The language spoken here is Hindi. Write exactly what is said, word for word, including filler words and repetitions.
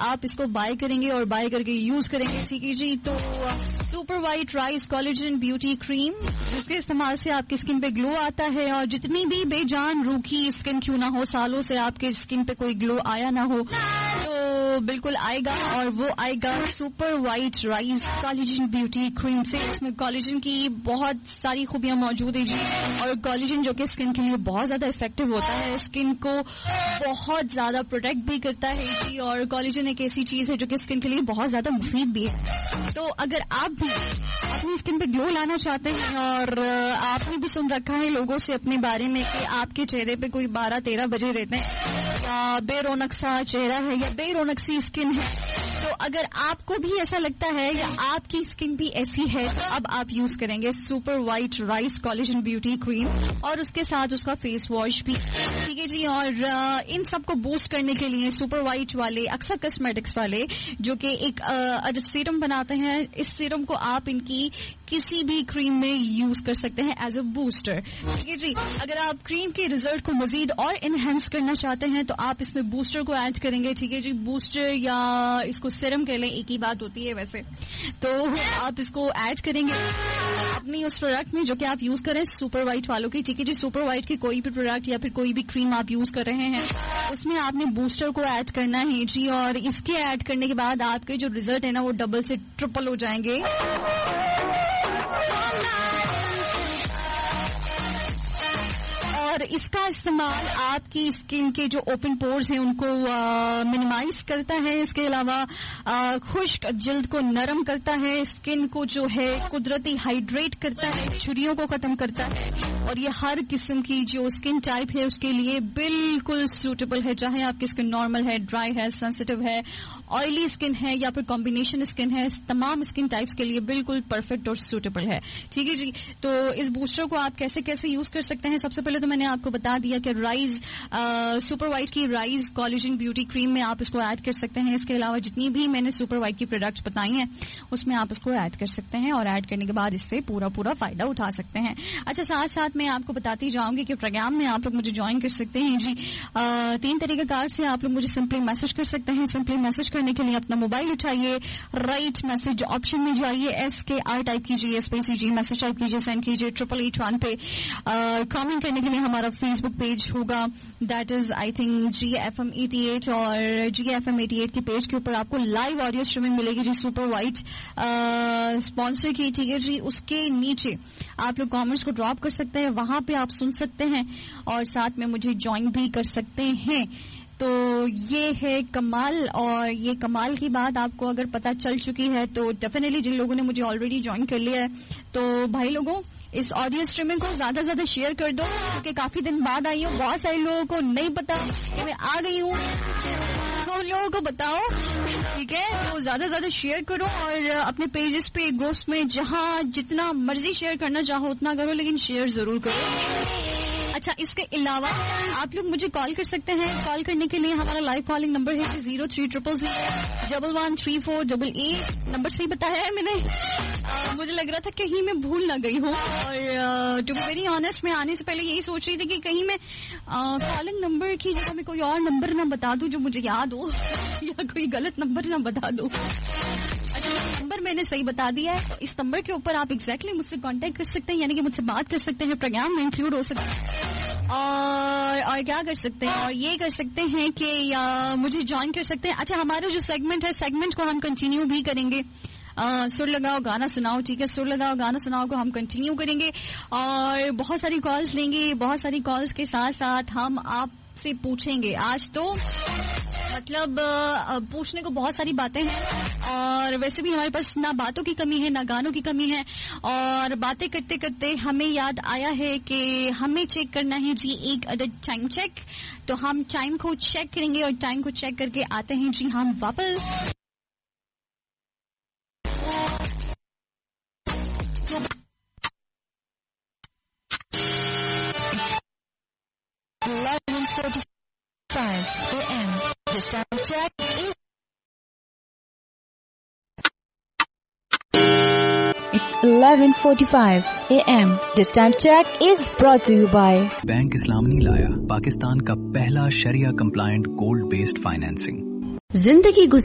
आप इसको बाय करेंगे और बाय करके यूज करेंगे, ठीक है जी। तो super white rice collagen beauty cream, जिसके इस्तेमाल से आपकी स्किन पे ग्लो आता है, और जितनी भी बेजान रूखी स्किन क्यों ना हो, सालों से आपके स्किन पे कोई ग्लो आया ना हो, तो बिल्कुल आएगा, और वो आएगा super white rice collagen beauty cream से। इसमें कोलेजन की बहुत सारी खूबियां मौजूद है जी, और कोलेजन जो कि स्किन के लिए बहुत ज्यादा इफेक्टिव होता है, स्किन को बहुत ज्यादा प्रोटेक्ट भी करता है जी, और कोलेजन एक ऐसी चीज है जो कि स्किन के लिए बहुत ज्यादा मुफीद भी है। तो अगर आप भी अपनी स्किन पे ग्लो लाना चाहते हैं, और आपने भी सुन रखा है लोगों से अपने बारे में कि आपके चेहरे पे कोई बारह तेरह बजे रहते हैं, या बेरौनक सा चेहरा है, या बेरौनक सी स्किन है, तो अगर आपको भी ऐसा लगता है या आपकी स्किन भी ऐसी है, तो अब आप यूज करेंगे super white rice collagen beauty cream, और उसके साथ उसका फेस वॉश भी, ठीक है जी। और इन सबको बूस्ट करने के लिए सुपर वाइट वाले, अक्सर कॉस्मेटिक्स वाले, जो कि एक सीरम बनाते हैं, इस सीरम को आप इनकी किसी भी क्रीम में यूज कर सकते हैं एज अ बूस्टर, ठीक है जी। अगर आप क्रीम के रिजल्ट को मजीद और इनहेंस करना चाहते हैं, तो आप इसमें बूस्टर को ऐड करेंगे, ठीक है जी। बूस्टर या इसको सीरम कह लें, एक ही बात होती है वैसे, तो आप इसको ऐड करेंगे अपनी उस प्रोडक्ट में जो कि आप यूज करें सुपर वाइट वालों की, ठीक है जी। सुपर वाइट की कोई भी प्रोडक्ट या फिर कोई भी क्रीम आप यूज कर रहे हैं, उसमें आपने बूस्टर को ऐड करना है जी, और इसके ऐड करने के बाद आपके जो रिजल्ट है ना, वो डबल से ट्रिपल हो जाएंगे। और इसका इस्तेमाल आपकी स्किन के जो ओपन पोर्स हैं उनको मिनिमाइज करता है, इसके अलावा खुश्क जिल्द को नरम करता है, स्किन को जो है कुदरती हाइड्रेट करता है, झुर्रियों को खत्म करता है, और ये हर किस्म की जो स्किन टाइप है उसके लिए बिल्कुल सूटेबल है, चाहे आपकी स्किन नॉर्मल है, ड्राई है, सेंसिटिव है, ऑयली स्किन है, या फिर कॉम्बिनेशन स्किन है, तमाम स्किन टाइप्स के लिए बिल्कुल परफेक्ट और सूटेबल है, ठीक है जी। तो इस बूस्टर को आप कैसे कैसे यूज कर सकते हैं, सबसे पहले तो मैंने आपको बता दिया कि राइज सुपर वाइट की राइज कोलेजन ब्यूटी क्रीम में आप इसको ऐड कर सकते हैं। इसके अलावा जितनी भी मैंने सुपर वाइट की प्रोडक्ट्स बताई हैं उसमें आप इसको ऐड कर सकते हैं, और ऐड करने के बाद इससे पूरा पूरा फायदा उठा सकते हैं। अच्छा, साथ साथ मैं आपको बताती जाऊंगी कि प्रोग्राम में आप लोग मुझे ज्वाइन कर सकते हैं जी। आ, तीन तरीके कार से आप लोग मुझे सिंपली मैसेज कर सकते हैं। सिंपली मैसेज करने के लिए अपना मोबाइल उठाइए, राइट मैसेज ऑप्शन में जाइए, एस के आर टाइप कीजिए, स्पेस कीजिए, मैसेज टाइप कीजिए, सेंड कीजिए ट्रिपल एट वन पे। कमेंट करने के लिए हमारा फेसबुक पेज होगा, that is I think ji F M eighty eight, और जी एफ एम एटी एट के पेज के ऊपर आपको लाइव ऑडियो स्ट्रीमिंग मिलेगी जी सुपर वाइट स्पॉन्सर की, ठीक है जी। उसके नीचे आप लोग कमेंट्स को ड्रॉप कर सकते हैं, वहां पे आप सुन सकते हैं और साथ में मुझे ज्वाइन भी कर सकते हैं। तो ये है कमाल, और ये कमाल की बात आपको अगर पता चल चुकी है तो डेफिनेटली जिन लोगों ने मुझे ऑलरेडी ज्वाइन कर लिया है, तो भाई लोगों इस ऑडियो स्ट्रीमिंग को ज्यादा ज्यादा शेयर कर दो, क्योंकि काफी दिन बाद आई हूँ, बहुत सारे लोगों को नहीं पता कि मैं आ गई हूँ, तो लोगों को बताओ, ठीक है। तो ज्यादा ज्यादा शेयर करो, और अपने पेजेस पे, ग्रुप्स में, जहाँ जितना मर्जी शेयर करना चाहो उतना करो, लेकिन शेयर जरूर करो। अच्छा, इसके अलावा आप लोग मुझे कॉल कर सकते हैं। कॉल करने के लिए हमारा लाइव कॉलिंग नंबर है zero three triple zero double one three four double eight. Number सही बताया है मैंने? आ, मुझे लग रहा था कहीं मैं भूल ना गई हूँ, और टू बी वेरी ऑनेस्ट मैं आने से पहले यही सोच रही थी कि कहीं मैं कॉलिंग नंबर की जगह में कोई और नंबर ना बता दूं जो मुझे याद हो, या कोई गलत नंबर ना बता दूं। अच्छा, नंबर मैंने सही बता दिया है, तो इस नंबर के ऊपर आप एग्जैक्टली मुझसे कांटेक्ट कर सकते हैं, यानी कि मुझसे बात कर सकते हैं, प्रोग्राम में इंक्लूड हो सकते हैं, और और क्या कर सकते हैं, और ये कर सकते हैं कि या मुझे ज्वाइन कर सकते हैं। अच्छा, हमारा जो सेगमेंट है, सेगमेंट को हम कंटिन्यू भी करेंगे। Uh, सुर लगाओ गाना सुनाओ, ठीक है, सुर लगाओ गाना सुनाओ को हम कंटिन्यू करेंगे, और बहुत सारी कॉल्स लेंगे। बहुत सारी कॉल्स के साथ साथ हम आपसे पूछेंगे। आज तो मतलब पूछने को बहुत सारी बातें हैं, और वैसे भी हमारे पास ना बातों की कमी है ना गानों की कमी है, और बातें करते करते हमें याद आया है कि हमें चेक करना है जी एक अदद टाइम चेक। तो हम टाइम को चेक करेंगे, और टाइम को चेक करके आते हैं जी हम वापस। eleven forty-five a m The time check is It's eleven forty-five a m This time check is brought to you by bank इस्लाम लाया पाकिस्तान का पहला शरिया कंप्लायंट गोल्ड बेस्ड फाइनेंसिंग। जिंदगी गुजर